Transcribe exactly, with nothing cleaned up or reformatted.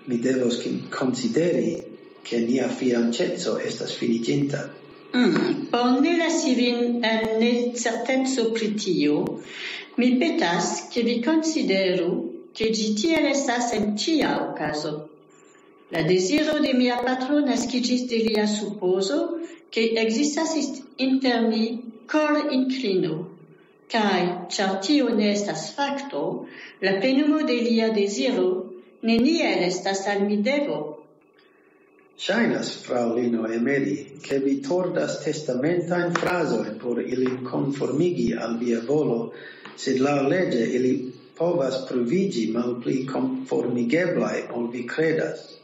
mi devos consideri che nia fianĉeco estas finiĝinta. Mm, por ne lasi vin en necerteco pri tio, mi petas ke vi konsideru ke ĝi tiel estas en ĉia okazo. La deziro de mia patro naskiĝis de lia supozo ke ekzistas inter ni kor-inklino, kaj ĉar tio ne estas fakto, la plenumo de lia deziro neniel estas al mi devo. Ŝajnas, fraŭlino Emily, ke vi tordas testamentajn frazojn por ilin konformigi al via volo, sed laŭleĝe ili povas pruviĝi malpli konformigeblaj ol vi kredas.